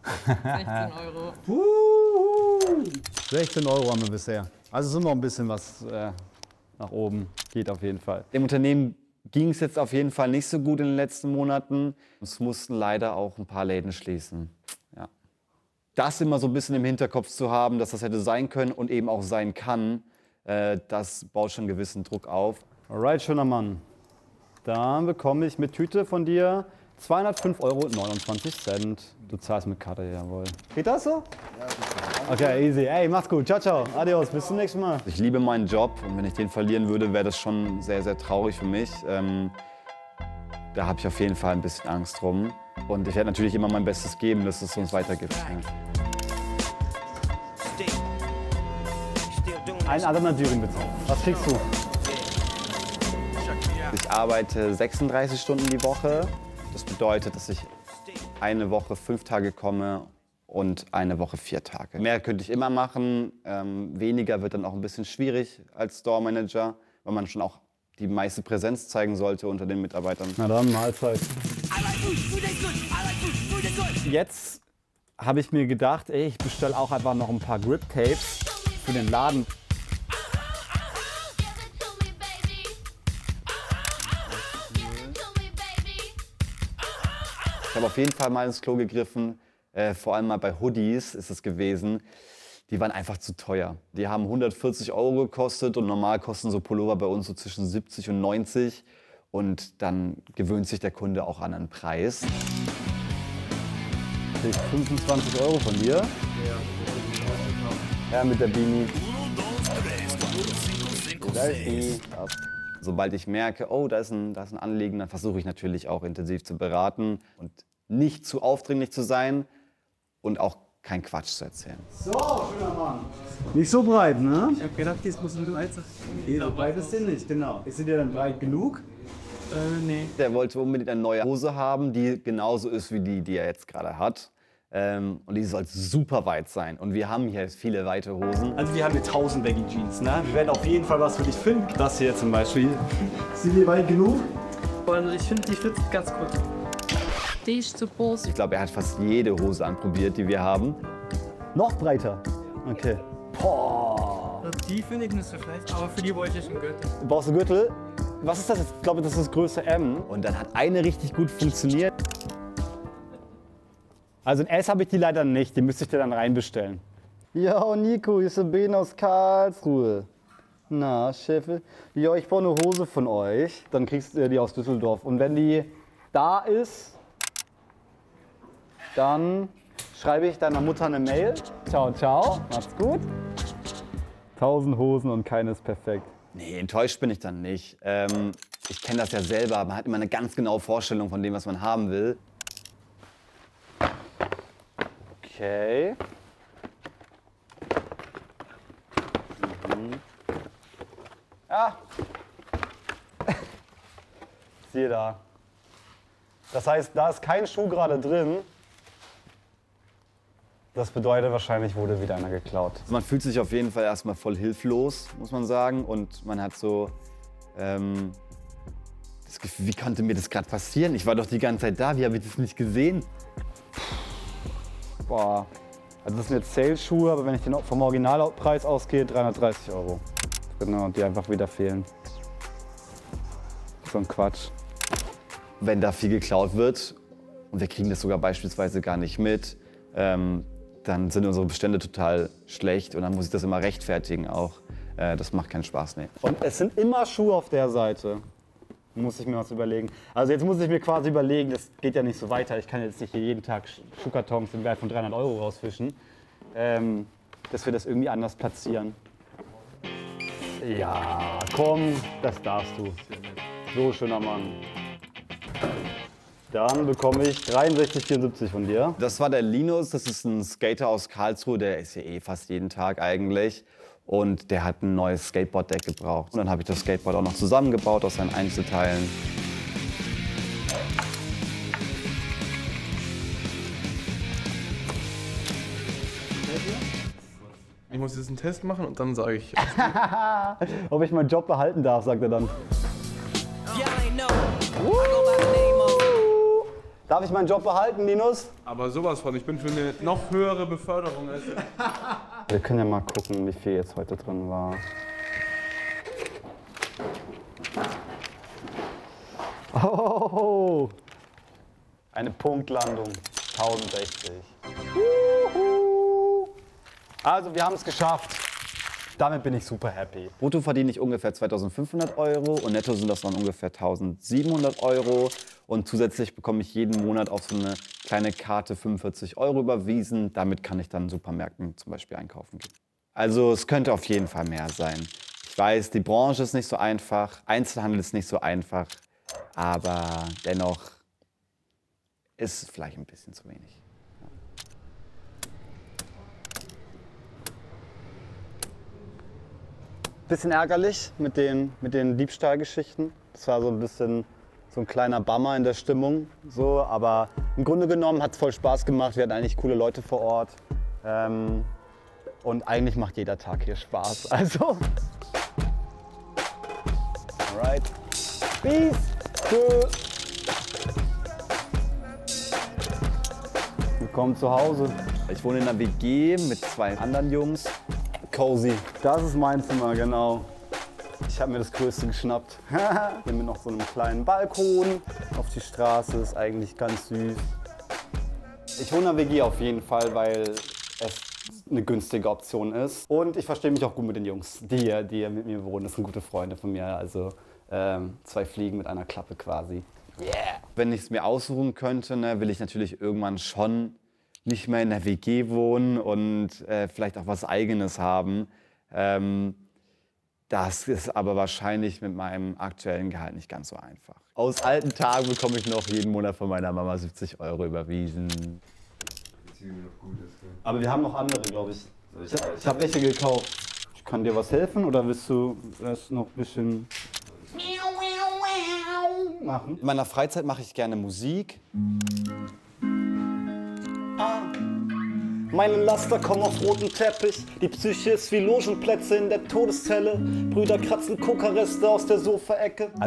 16 Euro. 16 Euro haben wir bisher. Also sind noch ein bisschen was nach oben. Geht auf jeden Fall. Im Unternehmen ging es jetzt auf jeden Fall nicht so gut in den letzten Monaten. Es mussten leider auch ein paar Läden schließen. Ja. Das immer so ein bisschen im Hinterkopf zu haben, dass das hätte sein können und eben auch sein kann, das baut schon einen gewissen Druck auf. Alright, schöner Mann. Dann bekomme ich mit Tüte von dir 205,29 Euro. Du zahlst mit Karte, jawohl. Geht das so? Ja. Okay, easy. Ey, mach's gut. Ciao, ciao. Adios. Bis zum nächsten Mal. Ich liebe meinen Job und wenn ich den verlieren würde, wäre das schon sehr, sehr traurig für mich. Da habe ich auf jeden Fall ein bisschen Angst drum. Und ich werde natürlich immer mein Bestes geben, dass es uns weitergibt. Ja. Ein Adana Dürüm bitte. Was kriegst du? Ich arbeite 36 Stunden die Woche. Das bedeutet, dass ich eine Woche 5 Tage komme und eine Woche 4 Tage. Mehr könnte ich immer machen. Weniger wird dann auch ein bisschen schwierig als Store Manager, weil man schon auch die meiste Präsenz zeigen sollte unter den Mitarbeitern. Na dann, Mahlzeit. Jetzt habe ich mir gedacht, ey, ich bestelle auch einfach noch ein paar Grip Tapes für den Laden. Ich habe auf jeden Fall mal ins Klo gegriffen, vor allem mal bei Hoodies ist es gewesen. Die waren einfach zu teuer. Die haben 140 Euro gekostet und normal kosten so Pullover bei uns so zwischen 70 und 90. Und dann gewöhnt sich der Kunde auch an einen Preis. Ich krieg 25 Euro von dir. Ja, mit der Beanie. Sobald ich merke, oh, da ist ein Anliegen, dann versuche ich natürlich auch intensiv zu beraten und nicht zu aufdringlich zu sein und auch keinen Quatsch zu erzählen. So, schöner Mann. Nicht so breit, ne? Ich hab gedacht, das muss ein bisschen weiter. Nee, so breit ist der nicht, genau. Ist sie dir dann breit genug? Nee. Der wollte unbedingt eine neue Hose haben, die genauso ist wie die er jetzt gerade hat. Und die soll super weit sein. Und wir haben hier viele weite Hosen. Also wir haben hier 1000 Baggy Jeans, ne? Wir werden auf jeden Fall was für dich finden. Das hier zum Beispiel. Sind die weit genug? Und ich finde, die fitzt ganz gut. Die ist zu groß. Ich glaube, er hat fast jede Hose anprobiert, die wir haben. Noch breiter? Okay. Boah. Die finde ich nicht so schlecht, aber für die wollte ich einen Gürtel. Du brauchst einen Gürtel? Was ist das jetzt? Ich glaube, das ist Größe M. Und dann hat eine richtig gut funktioniert. Also in S habe ich die leider nicht, die müsste ich dir dann reinbestellen. Ja, Nico, hier ist der Ben aus Karlsruhe. Na, Chef, ja, ich brauche eine Hose von euch. Dann kriegst du die aus Düsseldorf. Und wenn die da ist, dann schreibe ich deiner Mutter eine Mail. Ciao, ciao, macht's gut. 1000 Hosen und keine ist perfekt. Nee, enttäuscht bin ich dann nicht. Ich kenne das ja selber, man hat immer eine ganz genaue Vorstellung von dem, was man haben will. Okay. Ah. Siehe da. Das heißt, da ist kein Schuh gerade drin. Das bedeutet, wahrscheinlich wurde wieder einer geklaut. Man fühlt sich auf jeden Fall erstmal voll hilflos, muss man sagen. Und man hat so das Gefühl, wie konnte mir das gerade passieren? Ich war doch die ganze Zeit da, wie habe ich das nicht gesehen? Boah, also das sind jetzt Sales-Schuhe, aber wenn ich vom Originalpreis ausgehe, 330 Euro. Genau, die einfach wieder fehlen. So ein Quatsch. Wenn da viel geklaut wird und wir kriegen das sogar beispielsweise gar nicht mit, dann sind unsere Bestände total schlecht und dann muss ich das immer rechtfertigen auch. Das macht keinen Spaß, nee. Und es sind immer Schuhe auf der Seite. Muss ich mir was überlegen. Also jetzt muss ich mir quasi überlegen, das geht ja nicht so weiter. Ich kann jetzt nicht hier jeden Tag Schuhkartons im Wert von 300 Euro rausfischen. Dass wir das irgendwie anders platzieren. Ja, komm, das darfst du. So, schöner Mann. Dann bekomme ich 63,74 von dir. Das war der Linus, das ist ein Skater aus Karlsruhe, der ist hier eh fast jeden Tag eigentlich. Und der hat ein neues Skateboard-Deck gebraucht. Und dann habe ich das Skateboard auch noch zusammengebaut aus seinen Einzelteilen. Ich muss jetzt einen Test machen und dann sage ich. Ob ich meinen Job behalten darf, sagt er dann. Darf ich meinen Job behalten, Linus? Aber sowas von, ich bin für eine noch höhere Beförderung als ich. Wir können ja mal gucken, wie viel jetzt heute drin war. Oh, eine Punktlandung, 1060. Juhu. Also wir haben es geschafft. Damit bin ich super happy. Brutto verdiene ich ungefähr 2.500 € und netto sind das dann ungefähr 1.700 €. Und zusätzlich bekomme ich jeden Monat auf so eine kleine Karte 45 € überwiesen. Damit kann ich dann in Supermärkten zum Beispiel einkaufen gehen. Also es könnte auf jeden Fall mehr sein. Ich weiß, die Branche ist nicht so einfach, Einzelhandel ist nicht so einfach, aber dennoch ist es vielleicht ein bisschen zu wenig. Bisschen ärgerlich mit den Diebstahlgeschichten. Das war so ein bisschen so ein kleiner Bummer in der Stimmung. So, aber im Grunde genommen hat es voll Spaß gemacht. Wir hatten eigentlich coole Leute vor Ort. Und eigentlich macht jeder Tag hier Spaß. Also. Alright. Peace. Willkommen zu Hause. Ich wohne in einer WG mit 2 anderen Jungs. Cozy. Das ist mein Zimmer, genau. Ich habe mir das Größte geschnappt. Hier mit noch so einem kleinen Balkon auf die Straße. Ist eigentlich ganz süß. Ich wohne in einer WG auf jeden Fall, weil es eine günstige Option ist. Und ich verstehe mich auch gut mit den Jungs, die hier mit mir wohnen. Das sind gute Freunde von mir. Also 2 Fliegen mit einer Klappe quasi. Yeah! Wenn ich es mir aussuchen könnte, ne, will ich natürlich irgendwann schon nicht mehr in der WG wohnen und vielleicht auch was Eigenes haben. Das ist aber wahrscheinlich mit meinem aktuellen Gehalt nicht ganz so einfach. Aus alten Tagen bekomme ich noch jeden Monat von meiner Mama 70 € überwiesen. Aber wir haben noch andere, glaube ich. Ich habe welche gekauft. Ich kann dir was helfen oder willst du das noch ein bisschen machen? In meiner Freizeit mache ich gerne Musik. Meine Laster kommen auf roten Teppich. Die Psyche ist wie Logenplätze in der Todeszelle. Brüder kratzen Kokereste aus der Sofaecke.